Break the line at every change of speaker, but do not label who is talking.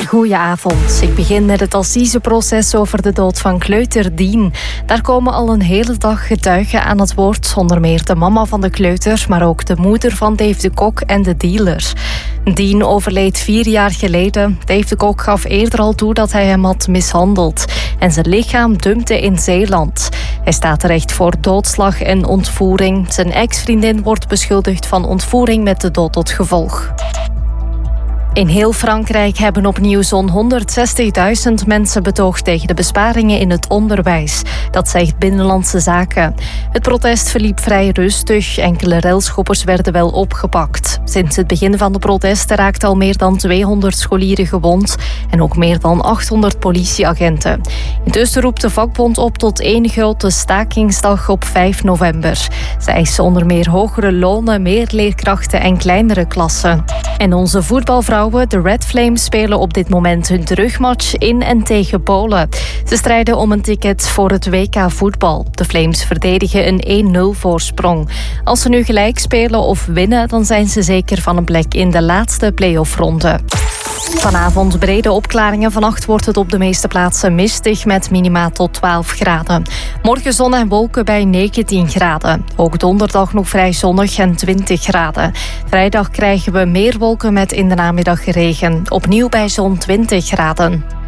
Goedenavond. Ik begin met het assiseproces over de dood van kleuter Dien. Daar komen al een hele dag getuigen aan het woord. Onder meer de mama van de kleuter, maar ook de moeder van Dave de Kok en de dealer. Dien overleed 4 jaar geleden. Dave de Kok gaf eerder al toe dat hij hem had mishandeld. En zijn lichaam dumpte in Zeeland. Hij staat terecht voor doodslag en ontvoering. Zijn ex-vriendin wordt beschuldigd van ontvoering met de dood tot gevolg. In heel Frankrijk hebben opnieuw zo'n 160.000 mensen betoogd tegen de besparingen in het onderwijs. Dat zegt Binnenlandse Zaken. Het protest verliep vrij rustig. Enkele railschoppers werden wel opgepakt. Sinds het begin van de protesten raakten al meer dan 200 scholieren gewond en ook meer dan 800 politieagenten. Intussen roept de vakbond op tot 1 grote stakingsdag op 5 november. Ze eisen onder meer hogere lonen, meer leerkrachten en kleinere klassen. En onze voetbalvrouwen, de Red Flames, spelen op dit moment hun terugmatch in en tegen Polen. Ze strijden om een ticket voor het WK voetbal. De Flames verdedigen een 1-0 voorsprong. Als ze nu gelijk spelen of winnen, dan zijn ze zeker van een plek in de laatste play-offronde. Vanavond brede opklaringen. Vannacht wordt het op de meeste plaatsen mistig met minima tot 12 graden. Morgen zon en wolken bij 19 graden. Ook donderdag nog vrij zonnig en 20 graden. Vrijdag krijgen we meer wolken met in de namiddag regen. Opnieuw bij zo'n 20 graden.